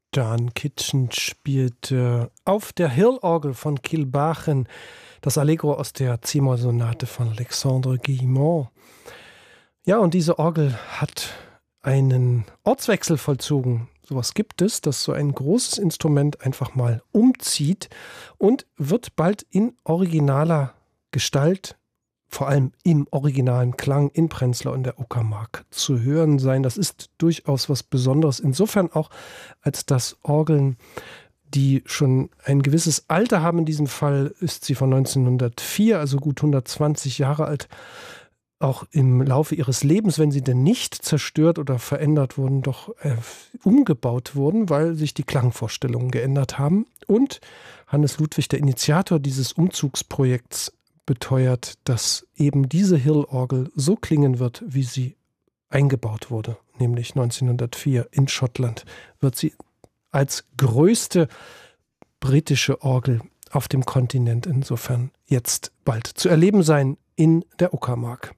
Jan Kitchen spielte auf der Hill-Orgel von Kilbachen das Allegro aus der C-Moll-Sonate von Alexandre Guillemot. Ja, und diese Orgel hat einen Ortswechsel vollzogen. Sowas gibt es, dass so ein großes Instrument einfach mal umzieht und wird bald in originaler Gestalt, vor allem im originalen Klang in Prenzlau in der Uckermark zu hören sein. Das ist durchaus was Besonderes, insofern auch, als dass Orgeln, die schon ein gewisses Alter haben, in diesem Fall ist sie von 1904, also gut 120 Jahre alt, auch im Laufe ihres Lebens, wenn sie denn nicht zerstört oder verändert wurden, doch umgebaut wurden, weil sich die Klangvorstellungen geändert haben. Und Hannes Ludwig, der Initiator dieses Umzugsprojekts, beteuert, dass eben diese Hill-Orgel so klingen wird, wie sie eingebaut wurde, nämlich 1904 in Schottland wird sie als größte britische Orgel auf dem Kontinent insofern jetzt bald zu erleben sein in der Uckermark.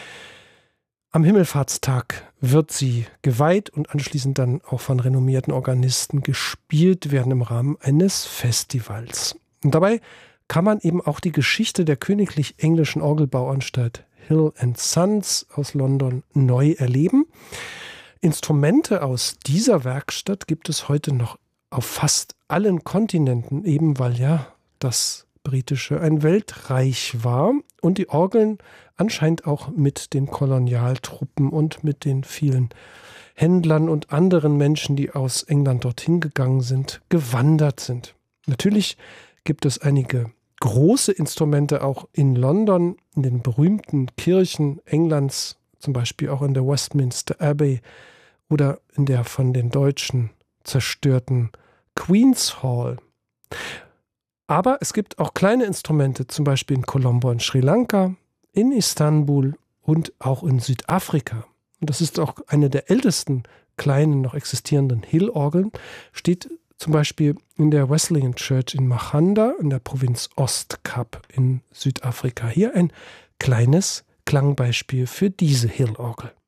Am Himmelfahrtstag wird sie geweiht und anschließend dann auch von renommierten Organisten gespielt werden im Rahmen eines Festivals. Und dabei kann man eben auch die Geschichte der Königlich Englischen Orgelbauanstalt Hill & Sons aus London neu erleben. Instrumente aus dieser Werkstatt gibt es heute noch auf fast allen Kontinenten, eben weil ja das Britische ein Weltreich war und die Orgeln anscheinend auch mit den Kolonialtruppen und mit den vielen Händlern und anderen Menschen, die aus England dorthin gegangen sind, gewandert sind. Natürlich gibt es einige große Instrumente auch in London, in den berühmten Kirchen Englands, zum Beispiel auch in der Westminster Abbey oder in der von den Deutschen zerstörten Queen's Hall. Aber es gibt auch kleine Instrumente, zum Beispiel in Colombo in Sri Lanka, in Istanbul und auch in Südafrika. Und das ist auch eine der ältesten kleinen noch existierenden Hill-Orgeln, steht zum Beispiel in der Wesleyan Church in Machanda in der Provinz Ostkap in Südafrika. Hier ein kleines Klangbeispiel für diese Hill-Orgel.